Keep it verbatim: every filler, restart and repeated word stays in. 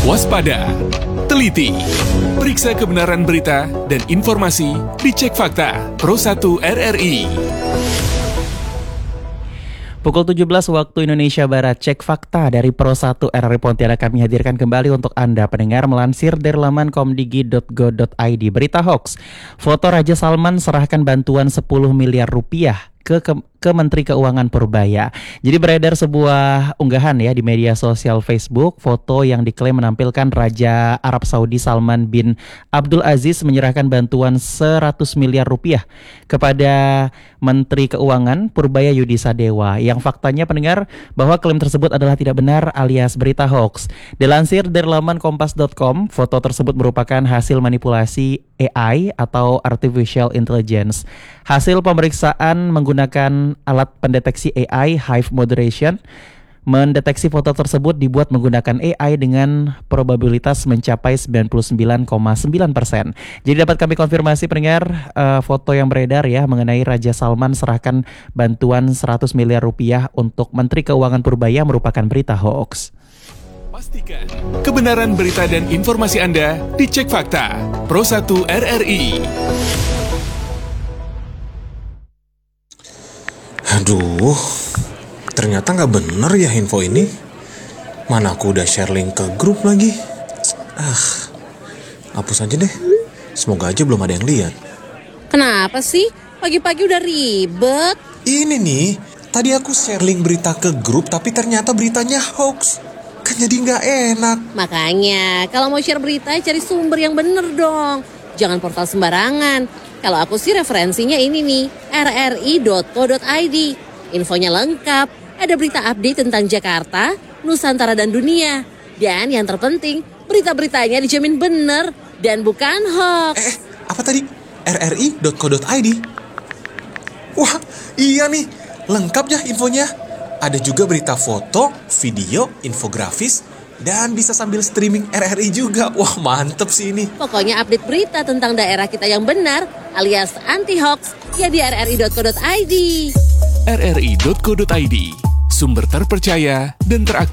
Waspada, teliti, periksa kebenaran berita dan informasi di Cek Fakta Pro satu R R I. Pukul tujuh belas waktu Indonesia Barat, Cek Fakta dari Pro satu R R I Pontianak kami hadirkan kembali untuk Anda pendengar melansir dari laman komdigi dot go dot i d. Berita hoax, foto Raja Salman serahkan bantuan sepuluh miliar rupiah ke, ke ke Menteri Keuangan Purbaya. Jadi beredar sebuah unggahan ya di media sosial Facebook, foto yang diklaim menampilkan Raja Arab Saudi Salman bin Abdul Aziz menyerahkan bantuan seratus miliar rupiah kepada Menteri Keuangan Purbaya Yudi Sadewa. Yang faktanya pendengar bahwa klaim tersebut adalah tidak benar alias berita hoax. Dilansir dari laman kompas dot com, foto tersebut merupakan hasil manipulasi A I atau Artificial Intelligence. Hasil pemeriksaan menggunakan alat pendeteksi A I Hive Moderation mendeteksi foto tersebut dibuat menggunakan A I dengan probabilitas mencapai sembilan puluh sembilan koma sembilan persen. Jadi dapat kami konfirmasi pendengar, uh, foto yang beredar ya mengenai Raja Salman serahkan bantuan seratus miliar rupiah untuk Menteri Keuangan Purbaya merupakan berita hoax. Pastikan kebenaran berita dan informasi Anda di Cek Fakta Pro satu R R I. Aduh, ternyata nggak bener ya info ini. Mana aku udah share link ke grup lagi. Ah, hapus aja deh. Semoga aja belum ada yang lihat. Kenapa sih? Pagi-pagi udah ribet. Ini nih, tadi aku share link berita ke grup tapi ternyata beritanya hoax. Kan jadi nggak enak. Makanya, kalau mau share berita cari sumber yang bener dong. Jangan portal sembarangan. Kalau aku sih referensinya ini nih, r r i dot co dot i d. Infonya lengkap, ada berita update tentang Jakarta, Nusantara dan dunia. Dan yang terpenting, berita-beritanya dijamin bener dan bukan hoax. Eh, apa tadi? r r i dot co dot i d. Wah, iya nih, lengkap ya infonya. Ada juga berita foto, video, infografis, dan bisa sambil streaming R R I juga. Wah, mantep sih ini. Pokoknya update berita tentang daerah kita yang benar alias anti-hoax ya di r r i dot co dot i d. r r i dot co dot i d, sumber terpercaya dan teraktif.